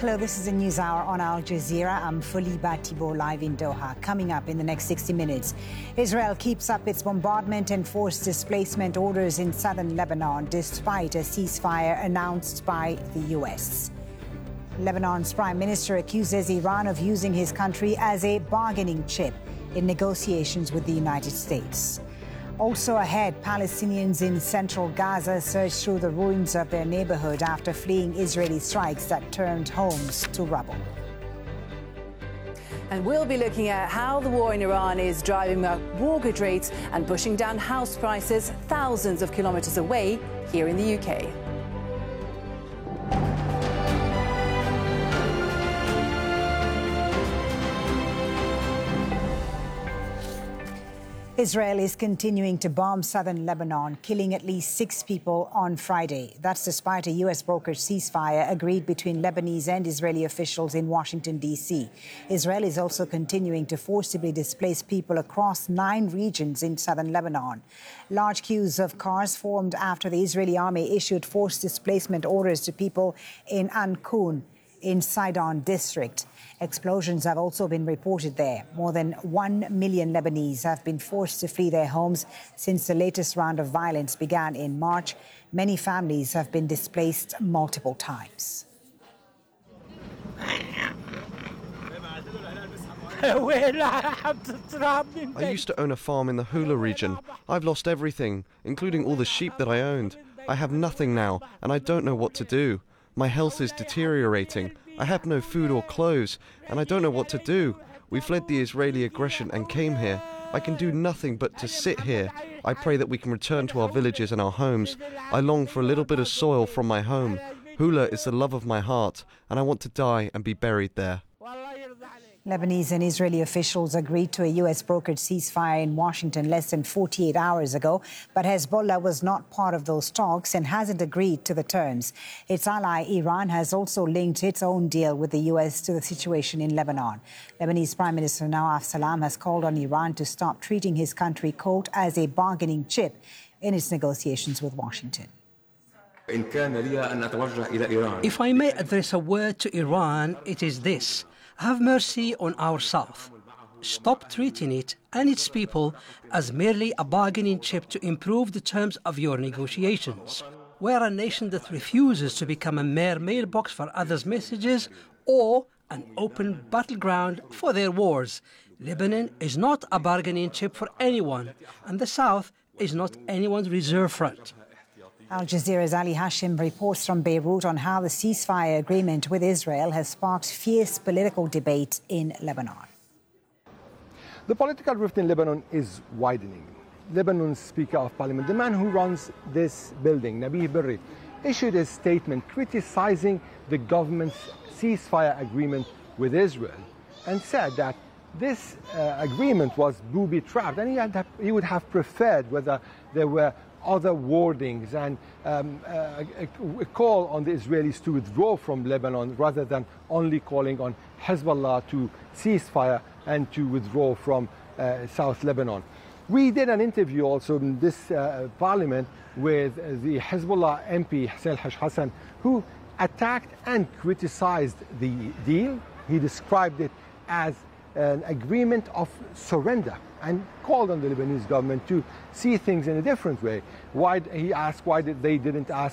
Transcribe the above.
Hello, this is the News Hour on Al Jazeera. I'm Foliba Thibault, live in Doha. Coming up in the next 60 minutes, Israel keeps up its bombardment and forced displacement orders in southern Lebanon despite a ceasefire announced by the U.S. Lebanon's prime minister accuses Iran of using his country as a bargaining chip in negotiations with the United States. Also ahead, Palestinians in central Gaza search through the ruins of their neighborhood after fleeing Israeli strikes that turned homes to rubble. And we'll be looking at how the war in Iran is driving up mortgage rates and pushing down house prices thousands of kilometers away here in the UK. Israel is continuing to bomb southern Lebanon, killing at least 6 people on Friday. That's despite a U.S. brokered ceasefire agreed between Lebanese and Israeli officials in Washington, D.C. Israel is also continuing to forcibly displace people across 9 regions in southern Lebanon. Large queues of cars formed after the Israeli army issued forced displacement orders to people in Ankun, in Sidon district. Explosions have also been reported there. More than 1 million Lebanese have been forced to flee their homes since the latest round of violence began in March. Many families have been displaced multiple times. I used to own a farm in the Hula region. I've lost everything, including all the sheep that I owned. I have nothing now, and I don't know what to do. My health is deteriorating. I have no food or clothes, and I don't know what to do. We fled the Israeli aggression and came here. I can do nothing but to sit here. I pray that we can return to our villages and our homes. I long for a little bit of soil from my home. Hula is the love of my heart, and I want to die and be buried there. Lebanese and Israeli officials agreed to a U.S. brokered ceasefire in Washington less than 48 hours ago, but Hezbollah was not part of those talks and hasn't agreed to the terms. Its ally, Iran, has also linked its own deal with the U.S. to the situation in Lebanon. Lebanese Prime Minister Nawaf Salam has called on Iran to stop treating his country, quote, as a bargaining chip in its negotiations with Washington. If I may address a word to Iran, it is this. Have mercy on our South. Stop treating it and its people as merely a bargaining chip to improve the terms of your negotiations. We're a nation that refuses to become a mere mailbox for others' messages or an open battleground for their wars. Lebanon is not a bargaining chip for anyone, and the South is not anyone's reserve front. Al Jazeera's Ali Hashim reports from Beirut on how the ceasefire agreement with Israel has sparked fierce political debate in Lebanon. The political rift in Lebanon is widening. Lebanon's Speaker of Parliament, the man who runs this building, Nabih Berri, issued a statement criticizing the government's ceasefire agreement with Israel and said that this agreement was booby-trapped, and he would have preferred whether there were other wordings and a call on the Israelis to withdraw from Lebanon rather than only calling on Hezbollah to cease fire and to withdraw from South Lebanon. We did an interview also in this parliament with the Hezbollah MP Hussein Hassan, who attacked and criticized the deal. He described it as an agreement of surrender and called on the Lebanese government to see things in a different way. He asked why they didn't ask